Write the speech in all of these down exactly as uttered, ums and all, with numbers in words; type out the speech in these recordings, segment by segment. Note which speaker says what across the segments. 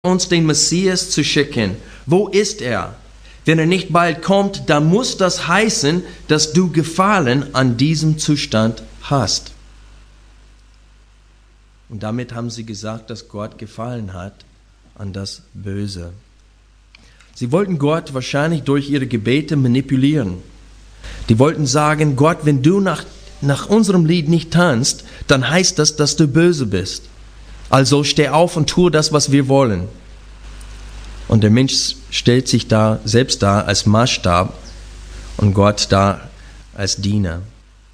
Speaker 1: uns den Messias zu schicken. Wo ist er? Wenn er nicht bald kommt, dann muss das heißen, dass du Gefallen an diesem Zustand hast. Und damit haben sie gesagt, dass Gott Gefallen hat an das Böse. Sie wollten Gott wahrscheinlich durch ihre Gebete manipulieren. Die wollten sagen, Gott, wenn du nach, nach unserem Lied nicht tanzt, dann heißt das, dass du böse bist. Also steh auf und tue das, was wir wollen. Und der Mensch stellt sich da selbst da als Maßstab und Gott da als Diener.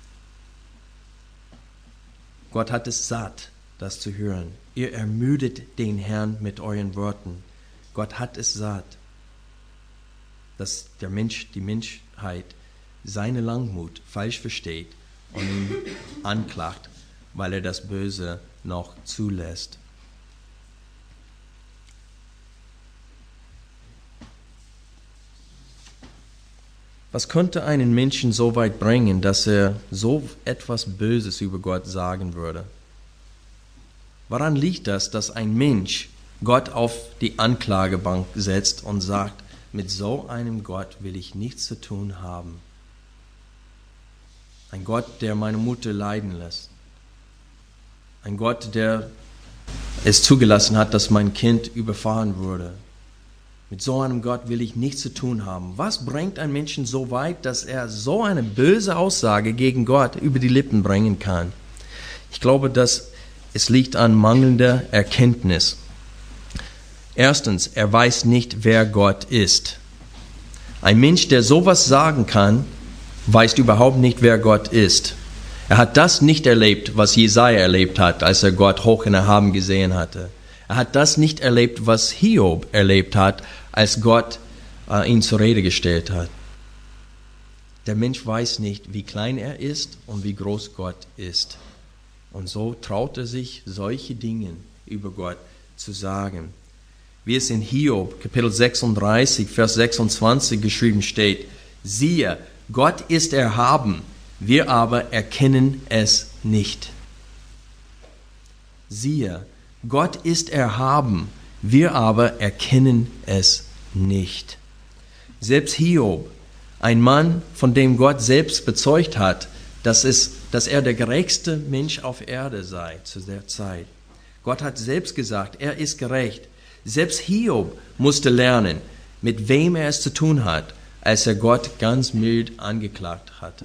Speaker 1: Gott hat es satt, das zu hören. Ihr ermüdet den Herrn mit euren Worten. Gott hat es satt, dass der Mensch, die Menschheit, seine Langmut falsch versteht und ihn anklagt, weil er das Böse noch zulässt. Was könnte einen Menschen so weit bringen, dass er so etwas Böses über Gott sagen würde? Woran liegt das, dass ein Mensch Gott auf die Anklagebank setzt und sagt, mit so einem Gott will ich nichts zu tun haben? Ein Gott, der meine Mutter leiden lässt. Ein Gott, der es zugelassen hat, dass mein Kind überfahren wurde. Mit so einem Gott will ich nichts zu tun haben. Was bringt einen Menschen so weit, dass er so eine böse Aussage gegen Gott über die Lippen bringen kann? Ich glaube, dass es liegt an mangelnder Erkenntnis. Erstens, er weiß nicht, wer Gott ist. Ein Mensch, der sowas sagen kann, weiß überhaupt nicht, wer Gott ist. Er hat das nicht erlebt, was Jesaja erlebt hat, als er Gott hoch in erhaben gesehen hatte. Er hat das nicht erlebt, was Hiob erlebt hat, als Gott äh, ihn zur Rede gestellt hat. Der Mensch weiß nicht, wie klein er ist und wie groß Gott ist. Und so traut er sich, solche Dinge über Gott zu sagen. Wie es in Hiob, Kapitel sechsunddreißig, Vers sechsundzwanzig geschrieben steht, siehe, Gott ist erhaben, wir aber erkennen es nicht. Siehe, Gott ist erhaben, wir aber erkennen es nicht. Selbst Hiob, ein Mann, von dem Gott selbst bezeugt hat, dass, es, dass er der gerechteste Mensch auf Erde sei zu der Zeit. Gott hat selbst gesagt, er ist gerecht. Selbst Hiob musste lernen, mit wem er es zu tun hat, als er Gott ganz mild angeklagt hatte.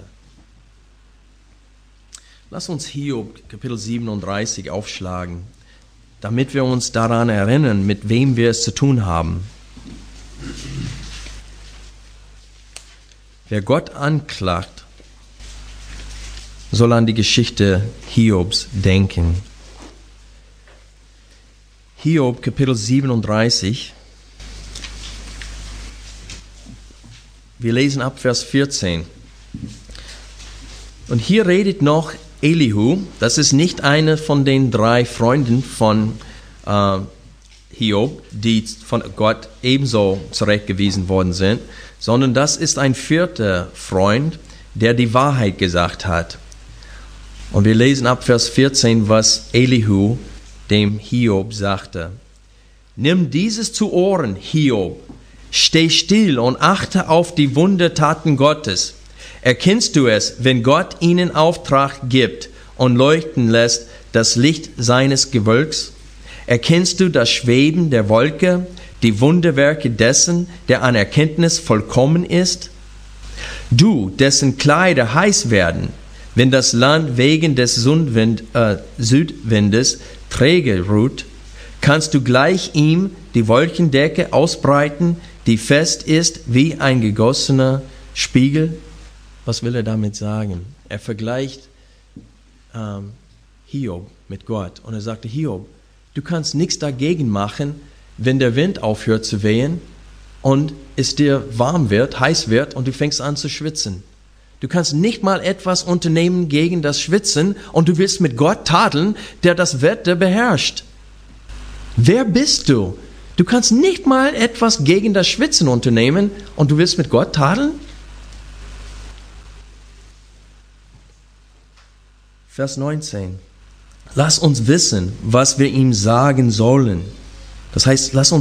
Speaker 1: Lass uns Hiob Kapitel siebenunddreißig aufschlagen, damit wir uns daran erinnern, mit wem wir es zu tun haben. Wer Gott anklagt, soll an die Geschichte Hiobs denken. Hiob Kapitel siebenunddreißig. Wir lesen ab Vers vierzehn. Und hier redet noch Elihu, das ist nicht einer von den drei Freunden von äh, Hiob, die von Gott ebenso zurechtgewiesen worden sind, sondern das ist ein vierter Freund, der die Wahrheit gesagt hat. Und wir lesen ab Vers vierzehn, was Elihu dem Hiob sagte. Nimm dieses zu Ohren, Hiob, steh still und achte auf die Wundertaten Gottes. Erkennst du es, wenn Gott ihnen Auftrag gibt und leuchten lässt das Licht seines Gewölks? Erkennst du das Schweben der Wolke, die Wunderwerke dessen, der an Erkenntnis vollkommen ist? Du, dessen Kleider heiß werden, wenn das Land wegen des Südwind, äh, Südwindes träge ruht, kannst du gleich ihm die Wolkendecke ausbreiten, die fest ist wie ein gegossener Spiegel? Was will er damit sagen? Er vergleicht ähm, Hiob mit Gott und er sagte, Hiob, du kannst nichts dagegen machen, wenn der Wind aufhört zu wehen und es dir warm wird, heiß wird und du fängst an zu schwitzen. Du kannst nicht mal etwas unternehmen gegen das Schwitzen und du willst mit Gott tadeln, der das Wetter beherrscht. Wer bist du? Du kannst nicht mal etwas gegen das Schwitzen unternehmen und du willst mit Gott tadeln? Vers neunzehn. Lass uns wissen, was wir ihm sagen sollen. Das heißt, lass uns